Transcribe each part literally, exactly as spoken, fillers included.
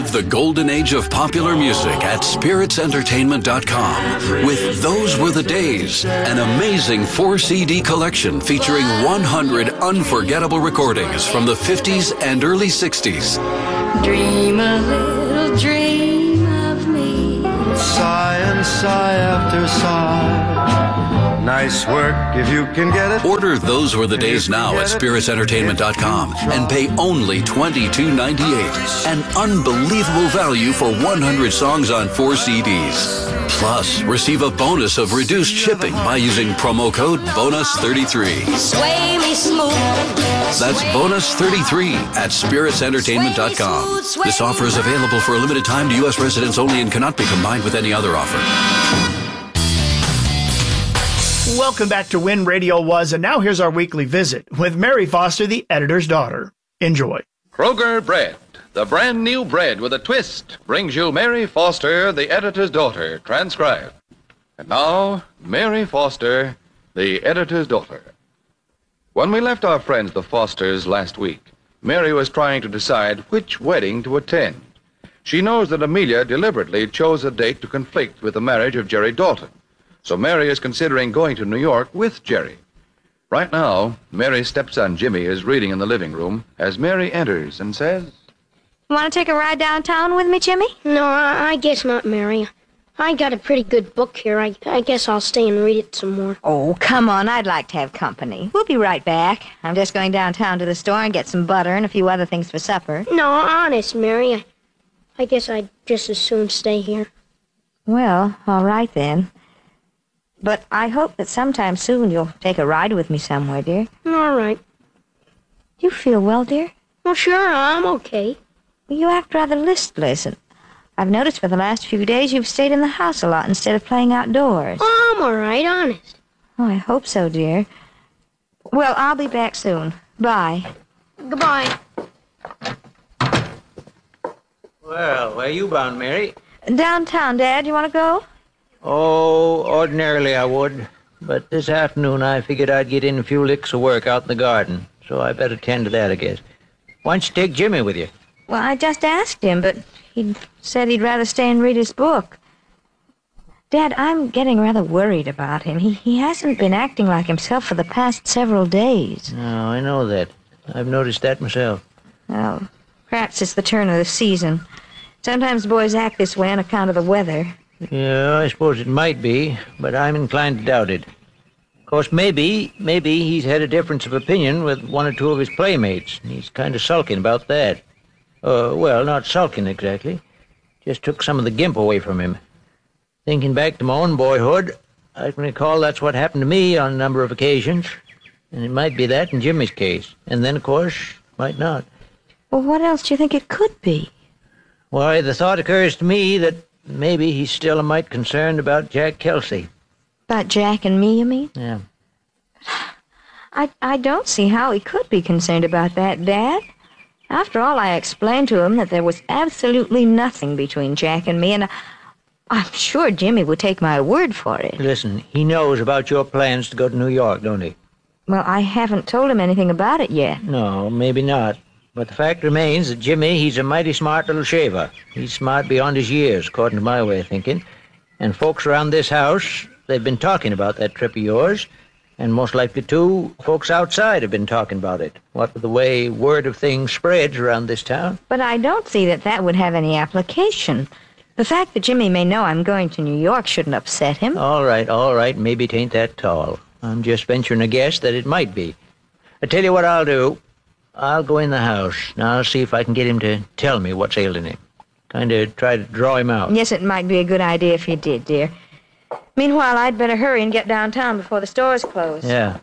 Relive the golden age of popular music at spirits entertainment dot com with Those Were the Days, an amazing four C D collection featuring one hundred unforgettable recordings from the fifties and early sixties. Dream a little dream of me. Sigh and sigh after sigh. Nice work if you can get it. Order Those Were the Days now at spirits entertainment dot com and pay only twenty-two ninety-eight. An unbelievable value for one hundred songs on four C Ds. Plus, receive a bonus of reduced shipping by using promo code bonus thirty-three. Sway me smooth. That's bonus thirty-three at spirits entertainment dot com. This offer is available for a limited time to U S residents only and cannot be combined with any other offer. Welcome back to When Radio Was, and now here's our weekly visit with Mary Foster, the editor's daughter. Enjoy. Kroger Bread, the brand new bread with a twist, brings you Mary Foster, the editor's daughter, transcribed. And now, Mary Foster, the editor's daughter. When we left our friends the Fosters last week, Mary was trying to decide which wedding to attend. She knows that Amelia deliberately chose a date to conflict with the marriage of Jerry Dalton. So Mary is considering going to New York with Jerry. Right now, Mary's stepson Jimmy is reading in the living room as Mary enters and says, You want to take a ride downtown with me, Jimmy? No, I, I guess not, Mary. I got a pretty good book here. I, I guess I'll stay and read it some more. Oh, come on. I'd like to have company. We'll be right back. I'm just going downtown to the store and get some butter and a few other things for supper. No, honest, Mary. I, I guess I'd just as soon stay here. Well, all right then. But I hope that sometime soon you'll take a ride with me somewhere, dear. All right. You feel well, dear? Well, sure, I'm okay. You act rather listless, and I've noticed for the last few days you've stayed in the house a lot instead of playing outdoors. Oh, I'm all right, honest. Oh, I hope so, dear. Well, I'll be back soon. Bye. Goodbye. Well, where you bound, Mary? Downtown, Dad. You want to go? Oh, ordinarily I would. But this afternoon I figured I'd get in a few licks of work out in the garden. So I better tend to that, I guess. Why don't you take Jimmy with you? Well, I just asked him, but he said he'd rather stay and read his book. Dad, I'm getting rather worried about him. He, he hasn't been acting like himself for the past several days. No, I know that. I've noticed that myself. Well, perhaps it's the turn of the season. Sometimes boys act this way on account of the weather. Yeah, I suppose it might be, but I'm inclined to doubt it. Of course, maybe, maybe he's had a difference of opinion with one or two of his playmates. He's kind of sulking about that. Uh, well, not sulking exactly. Just took some of the gimp away from him. Thinking back to my own boyhood, I can recall that's what happened to me on a number of occasions. And it might be that in Jimmy's case. And then, of course, might not. Well, what else do you think it could be? Why, the thought occurs to me that maybe he's still a mite concerned about Jack Kelsey. About Jack and me, you mean? Yeah. I, I don't see how he could be concerned about that, Dad. After all, I explained to him that there was absolutely nothing between Jack and me, and I, I'm sure Jimmy would take my word for it. Listen, he knows about your plans to go to New York, don't he? Well, I haven't told him anything about it yet. No, maybe not. But the fact remains that Jimmy, he's a mighty smart little shaver. He's smart beyond his years, according to my way of thinking. And folks around this house, they've been talking about that trip of yours. And most likely, too, folks outside have been talking about it. What with the way word of things spreads around this town. But I don't see that that would have any application. The fact that Jimmy may know I'm going to New York shouldn't upset him. All right, all right, maybe it ain't that tall. I'm just venturing a guess that it might be. I tell you what I'll do. I'll go in the house. Now I'll see if I can get him to tell me what's ailing him. Kind of try to draw him out. Yes, it might be a good idea if you did, dear. Meanwhile, I'd better hurry and get downtown before the stores close. Yeah.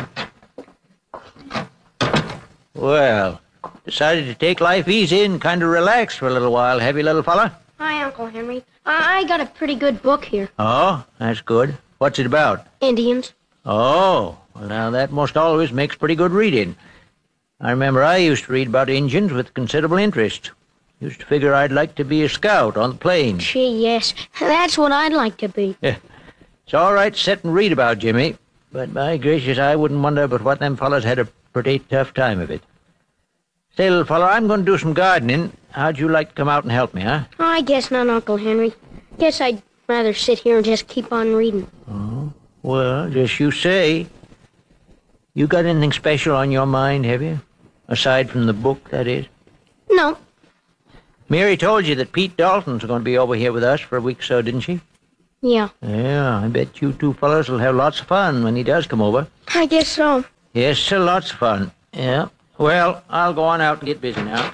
Well, decided to take life easy and kind of relax for a little while, have you, little fella? Hi, Uncle Henry. I, I got a pretty good book here. Oh, that's good. What's it about? Indians. Oh, well, now that most always makes pretty good reading. I remember I used to read about Indians with considerable interest. Used to figure I'd like to be a scout on the plains. Gee, yes. That's what I'd like to be. Yeah. It's all right to sit and read about Jimmy, but by gracious, I wouldn't wonder but what them fellas had a pretty tough time of it. Say, little fella, I'm going to do some gardening. How'd you like to come out and help me, huh? I guess not, Uncle Henry. Guess I'd rather sit here and just keep on reading. Oh, well, just you say. You got anything special on your mind, have you? Aside from the book, that is? No. Mary told you that Pete Dalton's going to be over here with us for a week or so, didn't she? Yeah. Yeah, I bet you two fellas will have lots of fun when he does come over. I guess so. Yes, sir, lots of fun. Yeah. Well, I'll go on out and get busy now.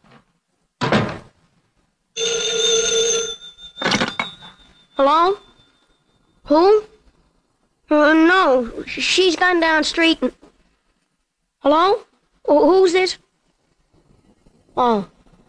Hello? Who? Uh, no, she's gone down street and... Hello? Wh- Who's this? Oh.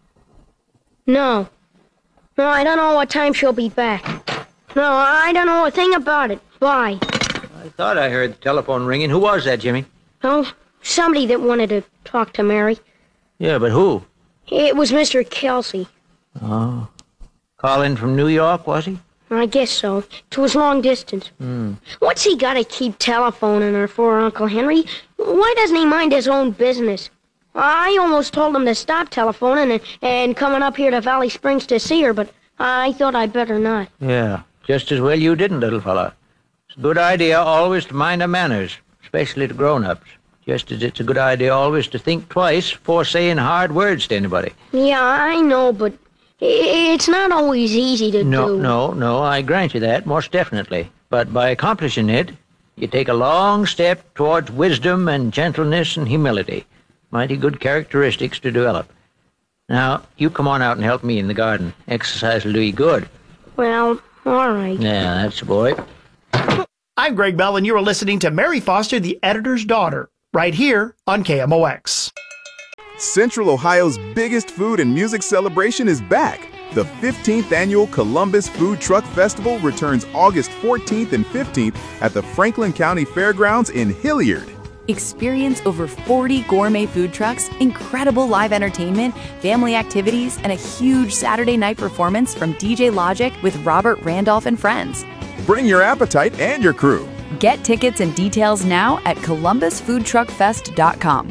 No. No, I don't know what time she'll be back. No, I don't know a thing about it. Bye. I thought I heard the telephone ringing. Who was that, Jimmy? Oh, somebody that wanted to talk to Mary. Yeah, but who? It was Mister Kelsey. Oh. Calling from New York, was he? I guess so. It was long distance. Hmm. What's he got to keep telephoning her for, Uncle Henry? Why doesn't he mind his own business? I almost told him to stop telephoning and, and coming up here to Valley Springs to see her, but I thought I'd better not. Yeah, just as well you didn't, little fella. It's a good idea always to mind our manners, especially to grown-ups. Just as it's a good idea always to think twice before saying hard words to anybody. Yeah, I know, but it's not always easy to no, do. No, no, no, I grant you that, most definitely. But by accomplishing it, you take a long step towards wisdom and gentleness and humility. Mighty good characteristics to develop. Now, you come on out and help me in the garden. Exercise will do you good. Well, all right. Yeah, that's the boy. I'm Greg Bell, and you are listening to Mary Foster, the Editor's Daughter, right here on K M O X. Central Ohio's biggest food and music celebration is back. The fifteenth Annual Columbus Food Truck Festival returns August fourteenth and fifteenth at the Franklin County Fairgrounds in Hilliard. Experience over forty gourmet food trucks, incredible live entertainment, family activities, and a huge Saturday night performance from D J Logic with Robert Randolph and friends. Bring your appetite and your crew. Get tickets and details now at columbus food truck fest dot com.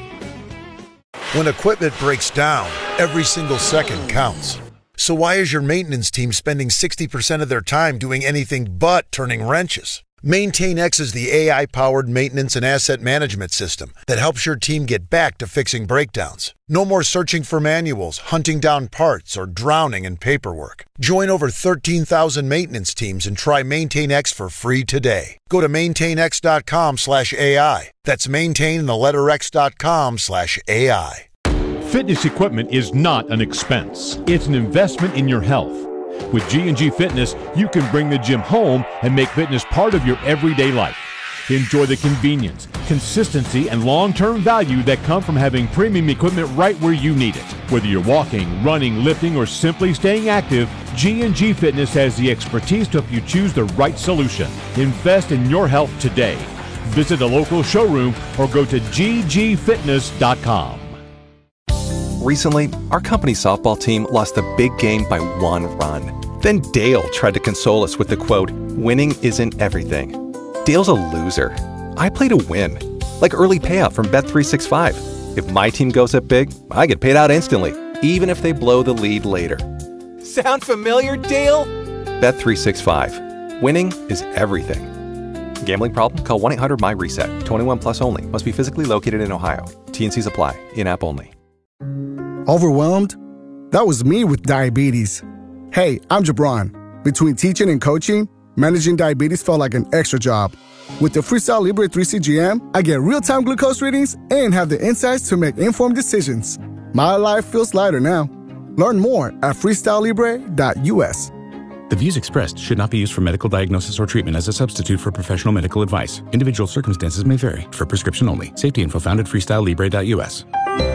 When equipment breaks down, every single second counts. So why is your maintenance team spending sixty percent of their time doing anything but turning wrenches? MaintainX is the A I-powered maintenance and asset management system that helps your team get back to fixing breakdowns. No more searching for manuals, hunting down parts, or drowning in paperwork. Join over thirteen thousand maintenance teams and try MaintainX for free today. Go to maintainx.com slash AI. That's maintain the letter x.com slash AI. Fitness equipment is not an expense. It's an investment in your health. With G and G Fitness, you can bring the gym home and make fitness part of your everyday life. Enjoy the convenience, consistency, and long-term value that come from having premium equipment right where you need it. Whether you're walking, running, lifting, or simply staying active, G and G Fitness has the expertise to help you choose the right solution. Invest in your health today. Visit a local showroom or go to g g fitness dot com. Recently, our company softball team lost a big game by one run. Then Dale tried to console us with the quote, "Winning isn't everything." Dale's a loser. I play to win. Like early payout from Bet three sixty-five. If my team goes up big, I get paid out instantly, even if they blow the lead later. Sound familiar, Dale? Bet three sixty-five. Winning is everything. Gambling problem? Call one eight hundred M Y reset. twenty-one plus only. Must be physically located in Ohio. T and Cs apply. In-app only. Overwhelmed? That was me with diabetes. Hey, I'm Jabron. Between teaching and coaching, managing diabetes felt like an extra job. With the Freestyle Libre three C G M, I get real-time glucose readings and have the insights to make informed decisions. My life feels lighter now. Learn more at freestyle libre dot u s. The views expressed should not be used for medical diagnosis or treatment as a substitute for professional medical advice. Individual circumstances may vary. For prescription only. Safety info found at freestyle libre dot u s.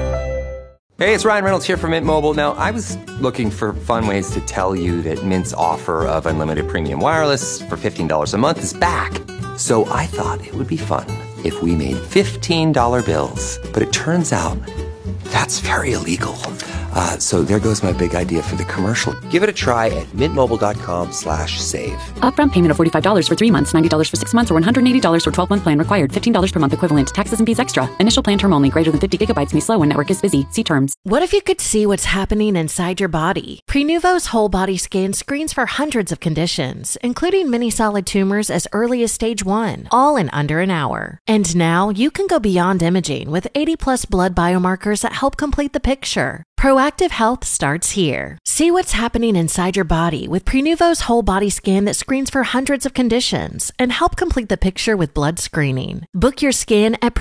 Hey, it's Ryan Reynolds here from Mint Mobile. Now, I was looking for fun ways to tell you that Mint's offer of unlimited premium wireless for fifteen dollars a month is back. So I thought it would be fun if we made fifteen dollar bills. But it turns out that's very illegal. Uh, so there goes my big idea for the commercial. Give it a try at mintmobile.com slash save. Upfront payment of forty-five dollars for three months, ninety dollars for six months, or one hundred eighty dollars for twelve-month plan required. fifteen dollars per month equivalent. Taxes and fees extra. Initial plan term only. Greater than fifty gigabytes may slow when network is busy. See terms. What if you could see what's happening inside your body? Prenuvo's whole body scan screens for hundreds of conditions, including many solid tumors as early as stage one, all in under an hour. And now you can go beyond imaging with eighty plus blood biomarkers that help complete the picture. Proactive health starts here. See what's happening inside your body with Prenuvo's whole body scan that screens for hundreds of conditions and help complete the picture with blood screening. Book your scan at